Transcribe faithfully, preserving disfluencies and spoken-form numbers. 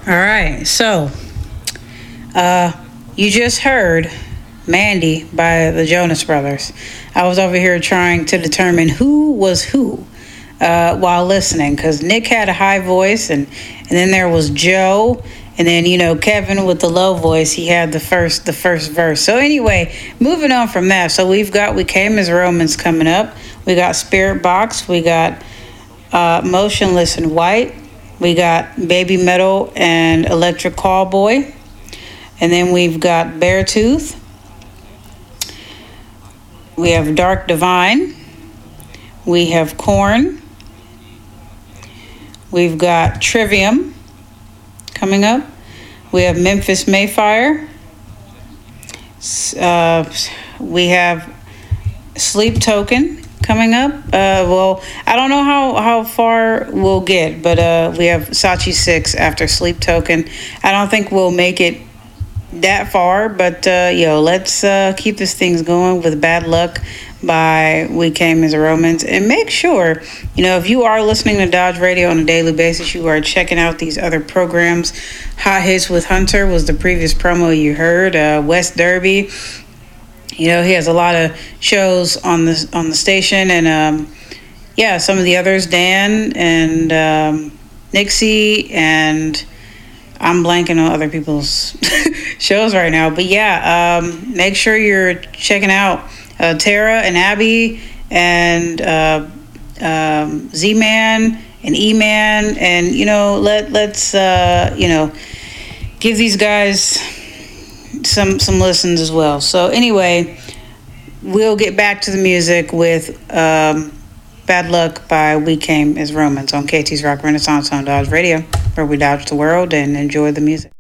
All right, so uh, you just heard Mandy by the Jonas Brothers. I was over here trying to determine who was who uh, while listening, because Nick had a high voice, and, and then there was Joe, and then you know Kevin with the low voice. He had the first the first verse. So anyway, moving on from that. So we've got We Came as Romans coming up. We got Spirit Box. We got uh, Motionless in White. We got Baby Metal and Electric Callboy. And then we've got Beartooth. We have Dark Divine. We have Korn. We've got Trivium coming up. We have Memphis Mayfire. Uh, we have Sleep Token coming up. Uh, well, I don't know how, how far we'll get, but uh, we have Sachi six after Sleep Token. I don't think we'll make it that far, but uh, yo, let's uh, keep this thing going with Bad Luck by We Came as Romans. And make sure, you know, if you are listening to Dodge Radio on a daily basis, you are checking out these other programs. Hot Hits with Hunter was the previous promo you heard. Uh, West Derby. You know, he has a lot of shows on the on the station, and um, yeah, some of the others, Dan and um, Nixie, and I'm blanking on other people's shows right now. But yeah, um, make sure you're checking out uh, Tara and Abby and uh, um, Z-Man and E-Man, and you know, let let's uh, you know give these guys some some listens as well. So anyway, we'll get back to the music with um, Bad Luck by We Came as Romans on K T's Rock Renaissance on Dodge Radio, where we dodge the world and enjoy the music.